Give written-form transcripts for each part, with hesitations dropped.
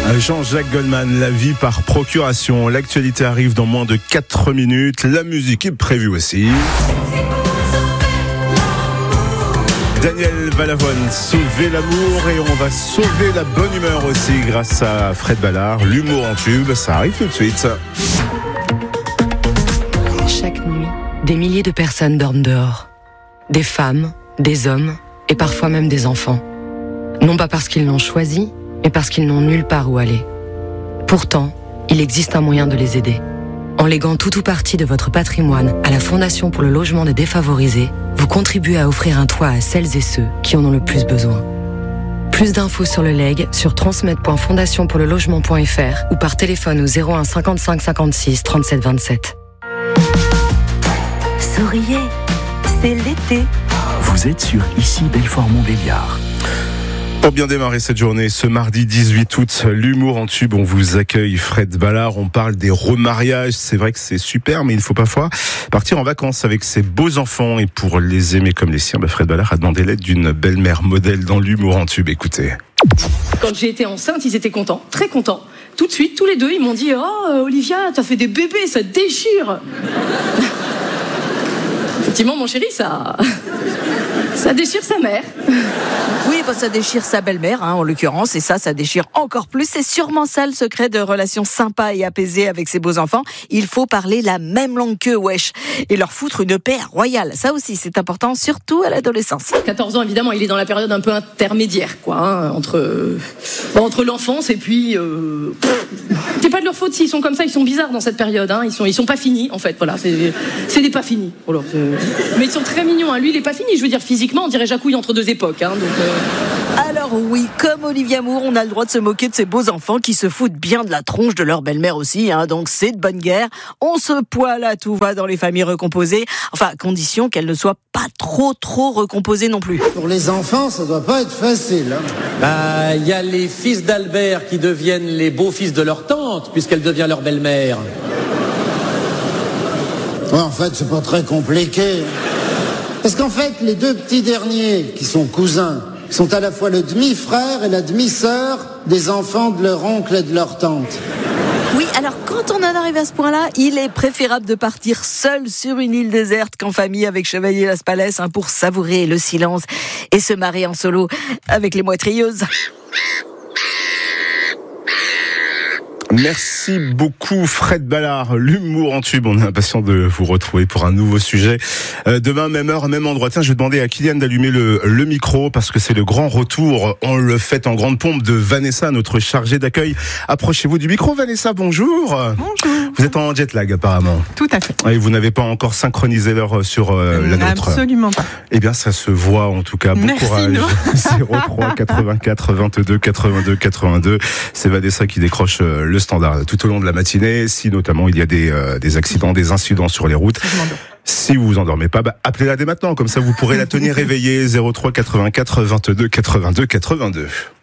Jean-Jacques Goldman, la vie par procuration. L'actualité arrive dans moins de 4 minutes. La musique est prévue aussi. Daniel Balavoine, sauver l'amour, et on va sauver la bonne humeur aussi grâce à Fred Ballard. L'humour en tube, ça arrive tout de suite. Chaque nuit, des milliers de personnes dorment dehors. Des femmes, des hommes et parfois même des enfants. Non pas parce qu'ils l'ont choisi, mais parce qu'ils n'ont nulle part où aller. Pourtant, il existe un moyen de les aider. En léguant tout ou partie de votre patrimoine à la Fondation pour le logement des défavorisés, vous contribuez à offrir un toit à celles et ceux qui en ont le plus besoin. Plus d'infos sur le legs sur transmet.fondationpourlelogement.fr ou par téléphone au 01 55 56 37 27. Souriez, c'est l'été. Vous êtes sur Ici Belfort-Montbéliard. Pour bien démarrer cette journée, ce mardi 18 août, l'humour en tube, on vous accueille Fred Ballard, on parle des remariages, c'est vrai que c'est super, mais il ne faut pas partir en vacances avec ses beaux enfants, et pour les aimer comme les siens, Fred Ballard a demandé l'aide d'une belle-mère modèle dans l'humour en tube, écoutez. Quand j'ai été enceinte, ils étaient contents, très contents. Tout de suite, tous les deux, ils m'ont dit « Oh, Olivia, t'as fait des bébés, ça te déchire !» Effectivement, mon chéri, ça déchire sa mère. Oui, ça déchire sa belle-mère, en l'occurrence, et ça déchire encore plus. C'est sûrement ça le secret de relations sympas et apaisées avec ses beaux enfants. Il faut parler la même langue qu'eux, wesh. Et leur foutre une paix royale. Ça aussi, c'est important, surtout à l'adolescence. 14 ans, évidemment, il est dans la période un peu intermédiaire, entre l'enfance et puis... C'est pas de leur faute s'ils sont comme ça, ils sont bizarres dans cette période. Ils sont pas finis, en fait. Voilà, c'est des pas finis. Voilà, mais ils sont très mignons. Lui, il est pas fini. Je veux dire, physiquement, on dirait Jacouille entre deux époques. Alors oui, comme Olivia Moore, on a le droit de se moquer de ces beaux enfants qui se foutent bien de la tronche de leur belle-mère aussi, donc c'est de bonne guerre. On se poile à tout va dans les familles recomposées, enfin à condition qu'elles ne soient pas trop recomposées non plus. Pour les enfants, ça doit pas être facile. Il y a les fils d'Albert qui deviennent les beaux-fils de leur tante, puisqu'elle devient leur belle-mère. Ouais, en fait, c'est pas très compliqué. Parce qu'en fait, les deux petits derniers, qui sont cousins, sont à la fois le demi-frère et la demi-sœur des enfants de leur oncle et de leur tante. Oui, alors quand on en arrive à ce point-là, il est préférable de partir seul sur une île déserte qu'en famille avec Chevalier Las Palais, pour savourer le silence et se marrer en solo avec les moitrieuses. Merci beaucoup Fred Ballard, l'humour en tube. On est impatient de vous retrouver pour un nouveau sujet. Demain, même heure, même endroit. Tiens, je vais demander à Kylian d'allumer le micro parce que c'est le grand retour. On le fait en grande pompe de Vanessa, notre chargée d'accueil. Approchez-vous du micro, Vanessa, bonjour. Bonjour. Vous êtes en jet lag apparemment. Tout à fait. Et vous n'avez pas encore synchronisé l'heure sur la nôtre. Absolument pas. Eh bien, ça se voit en tout cas. Bon Merci, courage. 03 84 22 82 82. C'est Vanessa qui décroche le standard tout au long de la matinée. Si notamment il y a des accidents, des incidents sur les routes. Si vous vous endormez pas, appelez-la dès maintenant. Comme ça, vous pourrez la tenir réveillée. 03 84 22 82 82.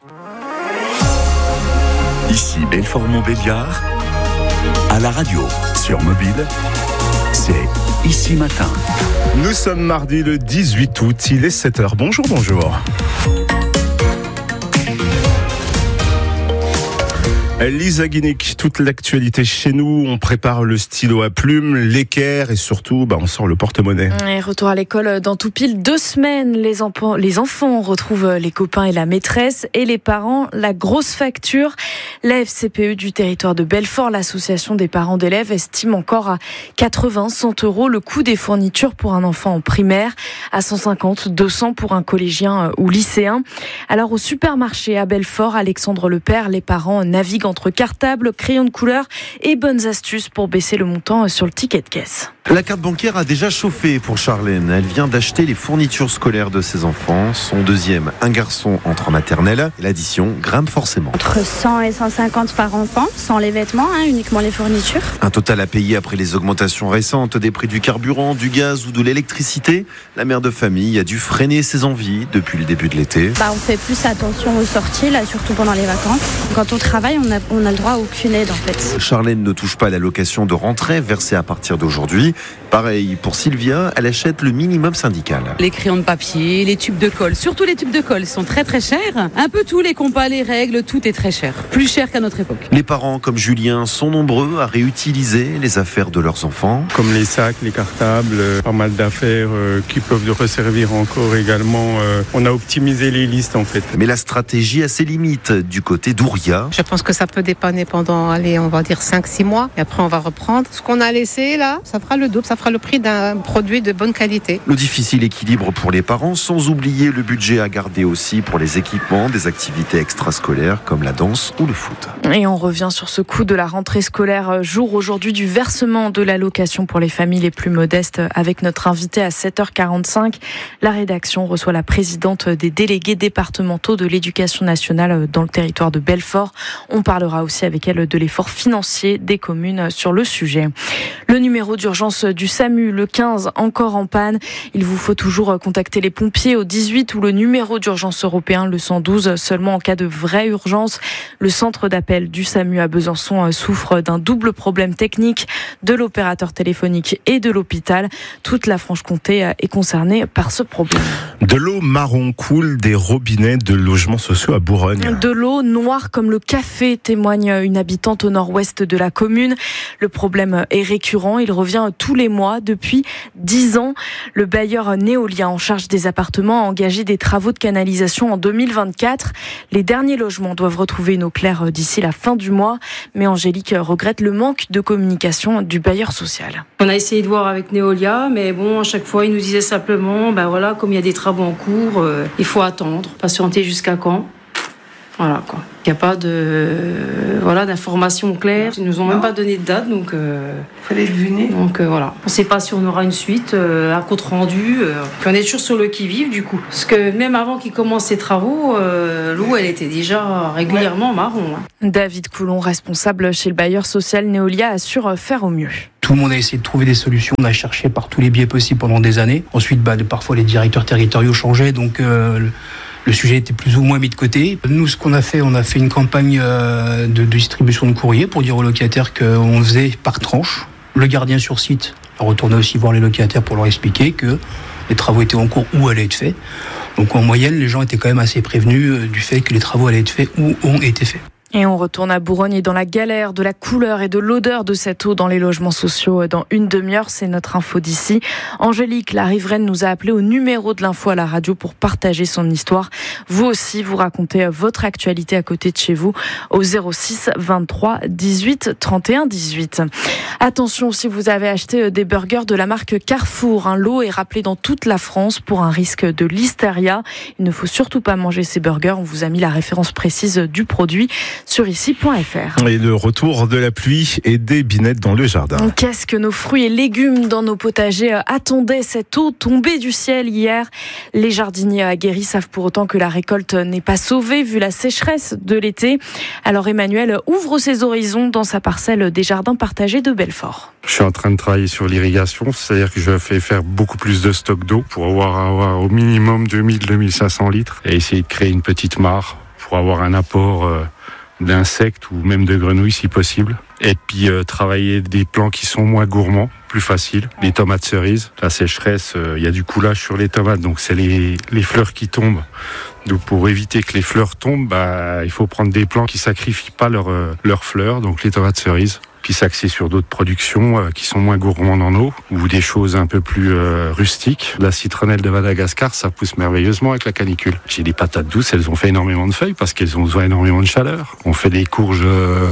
Ici Belfort-Montbéliard, à la radio, sur mobile, c'est Ici Matin. Nous sommes mardi le 18 août, il est 7h. Bonjour. Lisa Guinic, toute l'actualité chez nous, on prépare le stylo à plumes, l'équerre et surtout on sort le porte-monnaie. Et retour à l'école dans tout pile 2 semaines, les enfants retrouvent les copains et la maîtresse et les parents la grosse facture. La FCPE du territoire de Belfort, l'association des parents d'élèves, estime encore à 80-100 € le coût des fournitures pour un enfant en primaire, à 150-200 pour un collégien ou lycéen. Alors au supermarché à Belfort, Alexandre Lepère, les parents naviguent entre cartable, crayon de couleur et bonnes astuces pour baisser le montant sur le ticket de caisse. La carte bancaire a déjà chauffé pour Charlène. Elle vient d'acheter les fournitures scolaires de ses enfants. Son deuxième, un garçon, entre en maternelle. L'addition grimpe forcément. Entre 100 et 150 par enfant, sans les vêtements, uniquement les fournitures. Un total à payer après les augmentations récentes des prix du carburant, du gaz ou de l'électricité. La mère de famille a dû freiner ses envies depuis le début de l'été. On fait plus attention aux sorties, là, surtout pendant les vacances. Quand on travaille, on a le droit à aucune aide en fait. Charlène ne touche pas à l'allocation de rentrée versée à partir d'aujourd'hui. Pareil, pour Sylvia, elle achète le minimum syndical. Les crayons de papier, les tubes de colle, surtout les tubes de colle, ils sont très très chers. Un peu tout, les compas, les règles, tout est très cher. Plus cher qu'à notre époque. Les parents, comme Julien, sont nombreux à réutiliser les affaires de leurs enfants. Comme les sacs, les cartables, pas mal d'affaires qui peuvent resservir encore également. On a optimisé les listes en fait. Mais la stratégie a ses limites du côté d'Ouria. Je pense que ça peut dépanner pendant, on va dire 5-6 mois. Et après, on va reprendre. Ce qu'on a laissé là, ça fera le double, ça fera le prix d'un produit de bonne qualité. Le difficile équilibre pour les parents, sans oublier le budget à garder aussi pour les équipements, des activités extrascolaires comme la danse ou le foot. Et on revient sur ce coup de la rentrée scolaire, jour aujourd'hui du versement de l'allocation pour les familles les plus modestes, avec notre invité à 7h45. La rédaction reçoit la présidente des délégués départementaux de l'éducation nationale dans le territoire de Belfort. On parlera aussi avec elle de l'effort financier des communes sur le sujet. Le numéro d'urgence du SAMU, le 15, encore en panne. Il vous faut toujours contacter les pompiers au 18 ou le numéro d'urgence européen, le 112, seulement en cas de vraie urgence. Le centre d'appel du SAMU à Besançon souffre d'un double problème technique, de l'opérateur téléphonique et de l'hôpital. Toute la Franche-Comté est concernée par ce problème. De l'eau marron coule des robinets de logements sociaux à Bourogne. De l'eau noire comme le café, témoigne une habitante au nord-ouest de la commune. Le problème est récurrent, il revient tous les mois depuis 10 ans. Le bailleur Néolia en charge des appartements a engagé des travaux de canalisation en 2024. Les derniers logements doivent retrouver une eau claire d'ici la fin du mois, mais Angélique regrette le manque de communication du bailleur social. On a essayé de voir avec Néolia, mais bon, à chaque fois, il nous disait simplement, comme il y a des travaux en cours, il faut attendre, patienter jusqu'à quand. Voilà quoi. Il n'y a pas d'informations claires. Ils nous ont même pas donné de date, donc fallait deviner. Donc voilà. On ne sait pas si on aura une suite, un compte rendu. Puis on est toujours sur le qui-vive du coup. Parce que même avant qu'ils commencent ces travaux, l'eau elle était déjà régulièrement marron. David Coulon, responsable chez le bailleur social Néolia, assure faire au mieux. Tout le monde a essayé de trouver des solutions, on a cherché par tous les biais possibles pendant des années. Ensuite, parfois les directeurs territoriaux changeaient, donc le sujet était plus ou moins mis de côté. Nous, ce qu'on a fait, une campagne de distribution de courrier pour dire aux locataires qu'on faisait par tranche. Le gardien sur site a retourné aussi voir les locataires pour leur expliquer que les travaux étaient en cours ou allaient être faits. Donc en moyenne, les gens étaient quand même assez prévenus du fait que les travaux allaient être faits ou ont été faits. Et on retourne à Bourogne et dans la galère de la couleur et de l'odeur de cette eau dans les logements sociaux dans une demi-heure. C'est notre info d'ici. Angélique, la riveraine, nous a appelé au numéro de l'info à la radio pour partager son histoire. Vous aussi, vous racontez votre actualité à côté de chez vous au 06 23 18 31 18. Attention, si vous avez acheté des burgers de la marque Carrefour, l'eau est rappelée dans toute la France pour un risque de listeria. Il ne faut surtout pas manger ces burgers. On vous a mis la référence précise du produit sur ici.fr. Et le retour de la pluie et des binettes dans le jardin. Qu'est-ce que nos fruits et légumes dans nos potagers attendaient cette eau tombée du ciel hier. Les jardiniers aguerris savent pour autant que la récolte n'est pas sauvée vu la sécheresse de l'été. Alors Emmanuel ouvre ses horizons dans sa parcelle des jardins partagés de Belfort. Je suis en train de travailler sur l'irrigation, c'est-à-dire que je fais faire beaucoup plus de stock d'eau pour avoir au minimum 2000-2500 litres et essayer de créer une petite mare pour avoir un apport d'insectes ou même de grenouilles si possible. Et puis travailler des plants qui sont moins gourmands, plus faciles. Les tomates cerises, la sécheresse, il y a du coulage sur les tomates, donc c'est les fleurs qui tombent. Donc pour éviter que les fleurs tombent, il faut prendre des plants qui sacrifient pas leurs fleurs, donc les tomates cerises. Puis s'axer sur d'autres productions qui sont moins gourmandes en eau ou des choses un peu plus rustiques. La citronnelle de Madagascar, ça pousse merveilleusement avec la canicule. J'ai des patates douces, elles ont fait énormément de feuilles parce qu'elles ont besoin énormément de chaleur. On fait des courges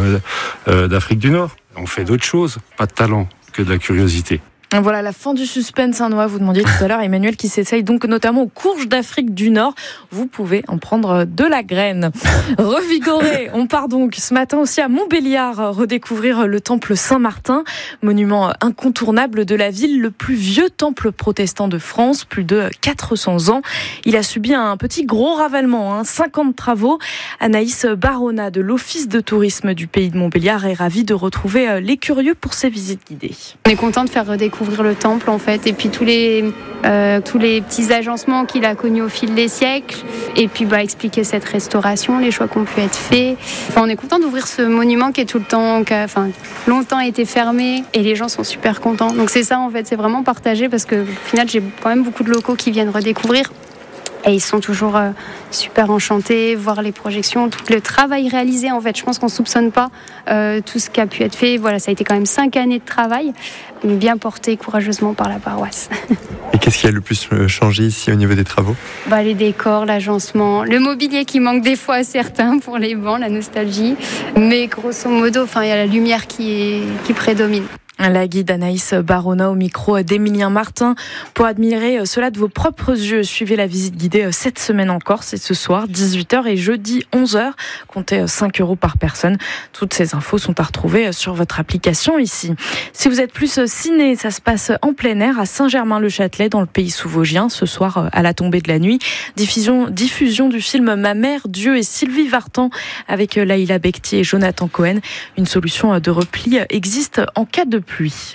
d'Afrique du Nord. On fait d'autres choses, pas de talent, que de la curiosité. Voilà la fin du suspense, Noah. Vous demandiez tout à l'heure, Emmanuel, qui s'essaye donc notamment aux courges d'Afrique du Nord. Vous pouvez en prendre de la graine. Revigoré, on part donc ce matin aussi à Montbéliard redécouvrir le temple Saint-Martin, monument incontournable de la ville, le plus vieux temple protestant de France, plus de 400 ans. Il a subi un petit gros ravalement, 50 travaux. Anaïs Barona de l'Office de tourisme du pays de Montbéliard est ravie de retrouver les curieux pour ses visites guidées. On est content de faire redécouvrir découvrir le temple en fait, et puis tous les petits agencements qu'il a connus au fil des siècles, et puis expliquer cette restauration, les choix qui ont pu être faits. On est content d'ouvrir ce monument qui est longtemps été fermé, et les gens sont super contents. Donc c'est ça en fait, c'est vraiment partagé, parce que au final j'ai quand même beaucoup de locaux qui viennent redécouvrir. Et ils sont toujours super enchantés, voir les projections, tout le travail réalisé en fait. Je pense qu'on ne soupçonne pas tout ce qui a pu être fait. Voilà, ça a été quand même 5 années de travail, mais bien porté courageusement par la paroisse. Et qu'est-ce qui a le plus changé ici au niveau des travaux ? Les décors, l'agencement, le mobilier qui manque des fois à certains pour les bancs, la nostalgie. Mais grosso modo, il y a la lumière qui prédomine. La guide Anaïs Barona au micro d'Emilien Martin. Pour admirer cela de vos propres yeux, suivez la visite guidée cette semaine en Corse, et ce soir 18h et jeudi 11h. Comptez 5 € par personne. Toutes ces infos sont à retrouver sur votre application ici. Si vous êtes plus ciné, ça se passe en plein air à Saint-Germain-le-Châtelet dans le pays sous-vosgien. Ce soir à la tombée de la nuit, diffusion du film Ma mère, Dieu et Sylvie Vartan avec Laïla Bekti et Jonathan Cohen. Une solution de repli existe en cas de pluie.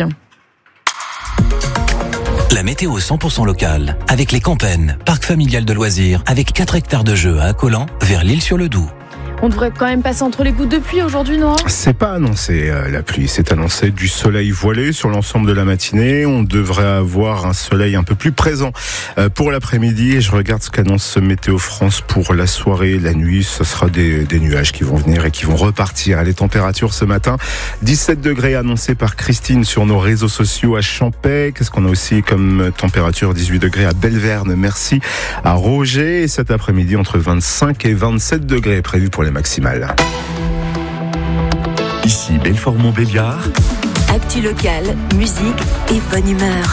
La météo 100% locale avec les Campennes, parc familial de loisirs avec 4 hectares de jeux à Accolant vers l'Île-sur-le-Doubs. On devrait quand même passer entre les gouttes de pluie aujourd'hui, Nora ? C'est pas annoncé la pluie, c'est annoncé du soleil voilé sur l'ensemble de la matinée. On devrait avoir un soleil un peu plus présent pour l'après-midi. Et je regarde ce qu'annonce Météo France pour la soirée, la nuit. Ce sera des nuages qui vont venir et qui vont repartir. Les températures ce matin, 17 degrés annoncés par Christine sur nos réseaux sociaux à Champais. Qu'est-ce qu'on a aussi comme température ? 18 degrés à Belverne, merci à Roger. Et cet après-midi, entre 25 et 27 degrés prévus pour les maximales. Ici Belfort-Montbéliard. Actu local, musique et bonne humeur.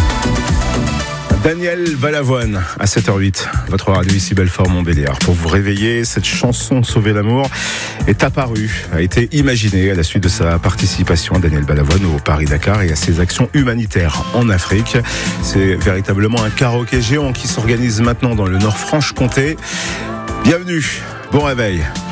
Daniel Balavoine à 7h08, votre radio ici Belfort-Montbéliard. Pour vous réveiller, cette chanson Sauver l'amour est apparue, a été imaginée à la suite de sa participation à Daniel Balavoine au Paris-Dakar et à ses actions humanitaires en Afrique. C'est véritablement un karaoké géant qui s'organise maintenant dans le Nord-Franche-Comté. Bienvenue, bon réveil.